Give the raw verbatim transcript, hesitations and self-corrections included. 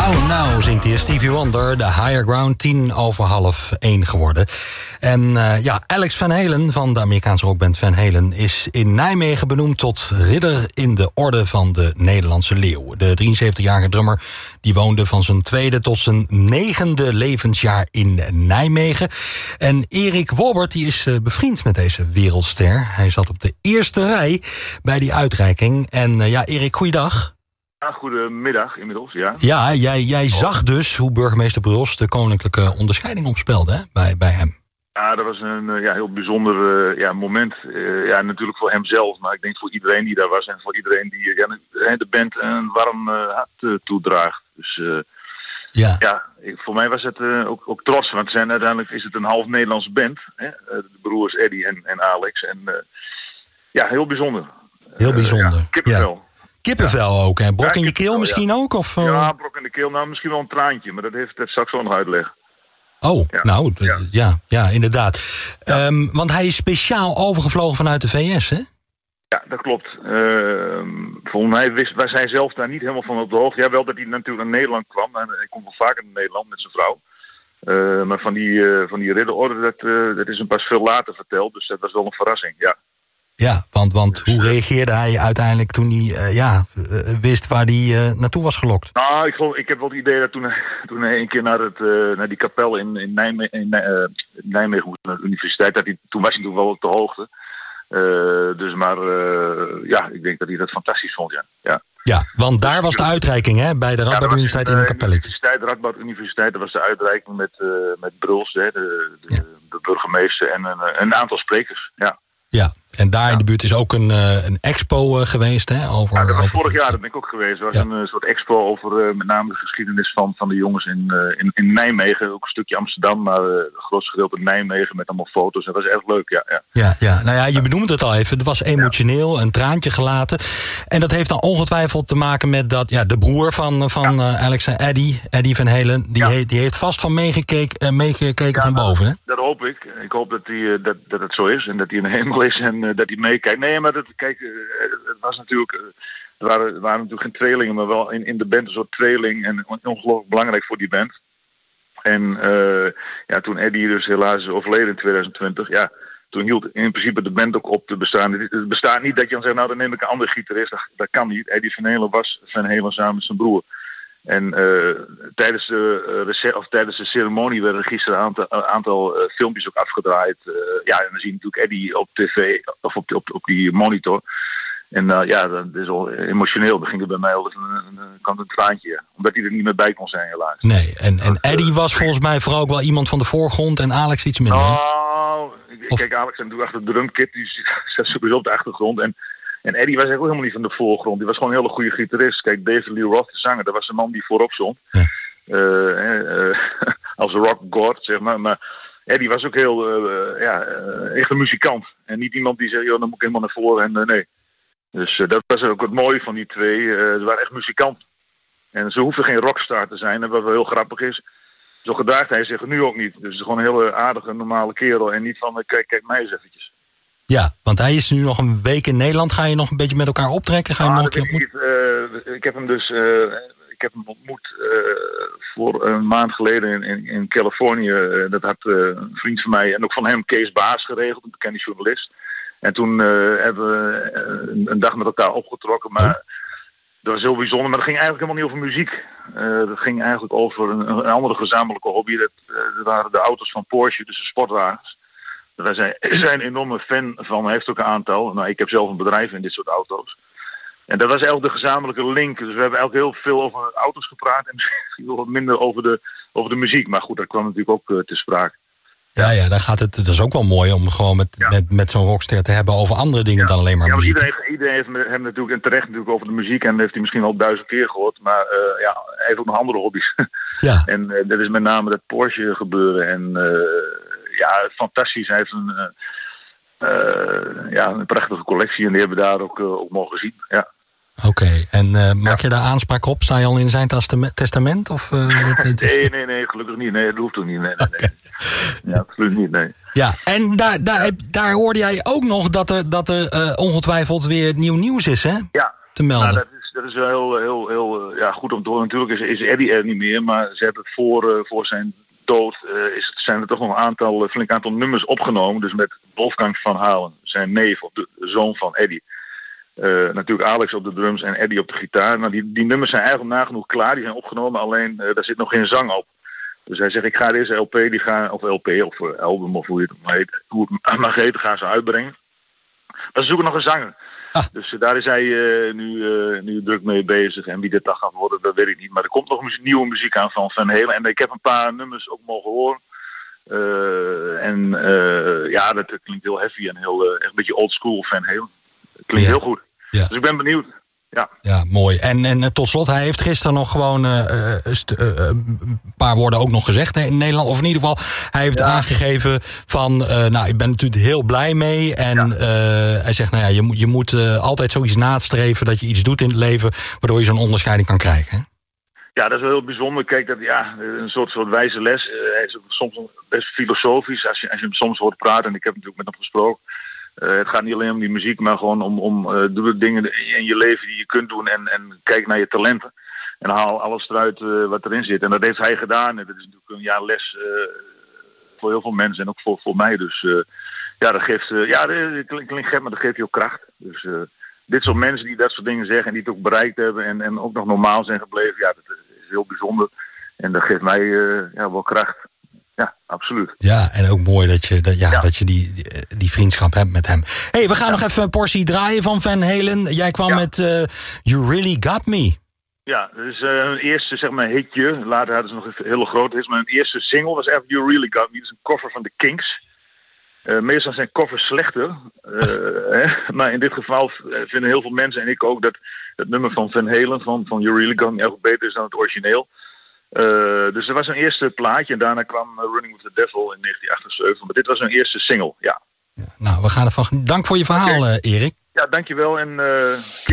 Nou, nou, zingt hier Stevie Wonder, de Higher Ground, tien over half één geworden. En uh, ja, Alex Van Halen van de Amerikaanse rockband Van Halen is in Nijmegen benoemd tot ridder in de orde van de Nederlandse leeuw. De drieënzeventigjarige drummer die woonde van zijn tweede tot zijn negende levensjaar in Nijmegen. En Erik Wolbert die is uh, bevriend met deze wereldster. Hij zat op de eerste rij bij die uitreiking. En uh, ja, Erik, goeiedag. Ja, goedemiddag inmiddels, ja. Ja, jij, jij zag dus hoe burgemeester Bros de koninklijke onderscheiding opspelde, hè, bij, bij hem. Ja, dat was een ja, heel bijzonder uh, ja, moment. Uh, ja, natuurlijk voor hemzelf, maar ik denk voor iedereen die daar was en voor iedereen die uh, ja, de band een warm uh, hart uh, toedraagt. Dus uh, ja, ja ik, voor mij was het uh, ook, ook trots, want zijn, uiteindelijk is het een half Nederlandse band. Hè? Uh, de broers Eddie en, en Alex. En uh, ja, heel bijzonder. Heel bijzonder. Uh, ja, kippenvel. Ja. Kippenvel ook, hè? Brok ja, in je keel misschien ja. ook? Of, uh... Ja, brok in de keel. Nou, misschien wel een traantje, maar dat heeft dat straks wel nog uitleg. Oh, ja. nou, d- ja. ja, ja, inderdaad. Ja. Um, want hij is speciaal overgevlogen vanuit de V S, hè? Ja, dat klopt. Uh, volgens mij wist, wij zijn zelf daar niet helemaal van op de hoogte. Ja, wel dat hij natuurlijk naar Nederland kwam. En hij komt wel vaker naar Nederland met zijn vrouw. Uh, maar van die, uh, van die ridderorde, dat, uh, dat is hem pas veel later verteld. Dus dat was wel een verrassing, ja. Ja, want, want hoe reageerde hij uiteindelijk toen hij uh, ja, uh, wist waar hij uh, naartoe was gelokt? Nou, ik, geloof, ik heb wel het idee dat toen, toen hij een keer naar, het, uh, naar die kapel in, in Nijmegen, in, uh, Nijmegen moest, naar de universiteit, dat hij, toen was hij toen wel op de hoogte. Uh, dus maar uh, ja, ik denk dat hij dat fantastisch vond, ja. Ja, ja want daar was de uitreiking, hè, bij de Radboud ja, Universiteit in, in de kapelletje. De Radboud Universiteit, dat was de uitreiking met, uh, met Bruls, hè, de, de, ja. de burgemeester en een, een aantal sprekers, ja. Ja, en daar ja. in de buurt is ook een, uh, een expo uh, geweest, hè? Over, ja, dat was over... vorig jaar, dat ben ik ook geweest. Er was ja. een uh, soort expo over uh, met name de geschiedenis van, van de jongens in, uh, in, in Nijmegen. Ook een stukje Amsterdam, maar uh, het grootste gedeelte Nijmegen met allemaal foto's. Dat was echt leuk, ja. Ja, ja, ja. Nou ja, je benoemde het al even. Het was emotioneel, een traantje gelaten. En dat heeft dan ongetwijfeld te maken met dat, ja, de broer van, van ja. uh, Alex en Eddie, Eddie Van Halen, die, ja. he, die heeft vast van meegekeken, uh, meegekeken ja, van boven, hè? Dat hoop ik. Ik hoop dat, die, uh, dat, dat het zo is en dat hij in de hemel is en uh, dat hij meekijkt. Nee, maar dat, kijk, uh, het was natuurlijk, uh, er, waren, er waren natuurlijk geen tweelingen, maar wel in, in de band een soort tweeling en ongelooflijk belangrijk voor die band. En uh, ja, toen Eddie dus helaas is overleden in twintig twintig, ja, toen hield in principe de band ook op te bestaan. Het bestaat niet dat je dan zegt, nou dan neem ik een andere gitarist, dat, dat kan niet. Eddie Van Halen was Van Halen samen met zijn broer. En uh, tijdens, de, uh, of tijdens de ceremonie werden er gisteren een aantal, uh, aantal uh, filmpjes ook afgedraaid. Uh, ja, en dan zie je natuurlijk Eddie op tv of op, op, op die monitor. En uh, ja, dat is al emotioneel. Dan ging er bij mij al een, een, een, kant een traantje. Ja. Omdat hij er niet meer bij kon zijn, helaas. Nee, en, en Eddie was volgens mij vooral ook wel iemand van de voorgrond en Alex iets minder. Nou, of... kijk, Alex en natuurlijk achter de drumkit. Die zat sowieso op de achtergrond. En En Eddie was eigenlijk ook helemaal niet van de voorgrond. Die was gewoon een hele goede gitarist. Kijk, David Lee Roth, de zanger, dat was de man die voorop stond. Ja. Uh, uh, als rock god, zeg maar. Maar Eddie was ook heel, uh, ja, uh, echt een muzikant. En niet iemand die zei, joh, dan moet ik helemaal naar voren. En uh, nee. Dus uh, dat was ook het mooie van die twee. Uh, ze waren echt muzikanten. En ze hoefden geen rockstar te zijn. En wat wel heel grappig is, zo gedraagt hij zich nu ook niet. Dus het is gewoon een hele aardige, normale kerel. En niet van, uh, kijk, kijk mij eens eventjes. Ja, want hij is nu nog een week in Nederland. Ga je nog een beetje met elkaar optrekken? Ga je ah, nog een keer ontmoeten? Uh, ik heb hem dus uh, ik heb hem ontmoet uh, voor een maand geleden in, in, in Californië. Uh, dat had uh, een vriend van mij en ook van hem, Kees Baas, geregeld, een bekende journalist. En toen uh, hebben we uh, een dag met elkaar opgetrokken. Maar oh. dat was heel bijzonder. Maar dat ging eigenlijk helemaal niet over muziek. Uh, dat ging eigenlijk over een, een andere gezamenlijke hobby. Dat, uh, dat waren de auto's van Porsche, dus de sportwagens. Wij zijn, zijn een enorme fan van, hij heeft ook een aantal. Nou, ik heb zelf een bedrijf in dit soort auto's. En dat was eigenlijk de gezamenlijke link. Dus we hebben eigenlijk heel veel over auto's gepraat en misschien wat minder over de, over de muziek. Maar goed, dat kwam natuurlijk ook uh, te sprake. Ja, ja, daar gaat het. Het is ook wel mooi om gewoon met, ja. met, met zo'n rockster te hebben over andere dingen ja. dan alleen maar ja, muziek. Iedereen, iedereen heeft hem natuurlijk en terecht natuurlijk over de muziek en dat heeft hij misschien al duizend keer gehoord. Maar uh, ja, hij heeft ook nog andere hobby's. Ja. En uh, dat is met name dat Porsche gebeuren en uh, ja, fantastisch. Hij heeft een, uh, uh, ja, een prachtige collectie en die hebben we daar ook, uh, ook mogen zien. Ja. Oké, okay. en uh, maak je daar aanspraak op? Sta je al in zijn testament? Of, uh, dat, dat... nee, nee, nee, gelukkig niet. Nee, dat hoeft ook niet. Nee, nee, okay. nee. Ja, absoluut niet, nee. Ja, en daar, daar, daar hoorde jij ook nog dat er, dat er uh, ongetwijfeld weer nieuw nieuws is, hè? Ja. Te melden. Nou, dat is, dat is wel heel, heel, heel ja, goed om te horen. Natuurlijk is, is Eddie er niet meer, maar ze hebben voor, uh, voor zijn dood uh, is het, zijn er toch nog een aantal, een flink aantal nummers opgenomen. Dus met Wolfgang van Halen, zijn neef, of de zoon van Eddie. Uh, natuurlijk Alex op de drums en Eddie op de gitaar. Nou, die, die nummers zijn eigenlijk nagenoeg klaar, die zijn opgenomen, alleen uh, daar zit nog geen zang op. Dus hij zegt, ik ga deze L P, die gaan, of L P of uh, album of hoe je het maar heet, hoe het mag heten, gaan ze uitbrengen. Maar ze zoeken nog een zanger. Ah. Dus uh, daar is hij uh, nu, uh, nu druk mee bezig. En wie dit dan gaat worden, dat weet ik niet. Maar er komt nog muziek, nieuwe muziek aan van Van Halen. En ik heb een paar nummers ook mogen horen. Uh, en uh, ja, dat, dat klinkt heel heavy en heel, uh, echt een beetje old school Van Halen. Klinkt ja. heel goed. Ja. Dus ik ben benieuwd. Ja, ja mooi. En, en tot slot, hij heeft gisteren nog gewoon uh, st- uh, een paar woorden ook nog gezegd in Nederland. Of in ieder geval, hij heeft ja. aangegeven van, uh, nou, ik ben natuurlijk heel blij mee. En ja. uh, hij zegt, nou ja, je, moet, je moet uh, altijd zoiets nastreven dat je iets doet in het leven, waardoor je zo'n onderscheiding kan krijgen. Hè? Ja, dat is wel heel bijzonder. Kijk, dat, ja, een soort, soort wijze les. Uh, hij is soms best filosofisch, als je, als je hem soms hoort praten. En ik heb natuurlijk met hem gesproken. Uh, het gaat niet alleen om die muziek, maar gewoon om, om uh, doe de dingen in je leven die je kunt doen en, en kijk naar je talenten. En haal alles eruit uh, wat erin zit. En dat heeft hij gedaan. En dat is natuurlijk een jaar les uh, voor heel veel mensen en ook voor, voor mij. Dus uh, ja, dat geeft, uh, ja, dat klinkt, klinkt gek, maar dat geeft heel kracht. Dus uh, dit soort mensen die dat soort dingen zeggen en die het ook bereikt hebben en, en ook nog normaal zijn gebleven, ja, dat is heel bijzonder. En dat geeft mij uh, ja, wel kracht. Ja, absoluut. Ja, en ook mooi dat je, dat, ja, ja. dat je die, die, die vriendschap hebt met hem. Hé, hey, we gaan ja. nog even een portie draaien van Van Halen. Jij kwam ja. met uh, You Really Got Me. Ja, dat is uh, hun eerste, zeg maar, hitje. Later hadden ze nog een hele grote hit. Maar hun eerste single was echt You Really Got Me. Dat is een cover van de Kinks. Uh, meestal zijn covers slechter. Uh, hè? Maar in dit geval vinden heel veel mensen, en ik ook, dat het nummer van Van Halen, van, van You Really Got Me, erg beter is dan het origineel. Uh, dus er was een eerste plaatje en daarna kwam uh, Running with the Devil in negentien achtenzeventig. Maar dit was een eerste single, ja. ja nou, we gaan ervan. Dank voor je verhaal, okay. uh, Erik. Ja, dankjewel en uh,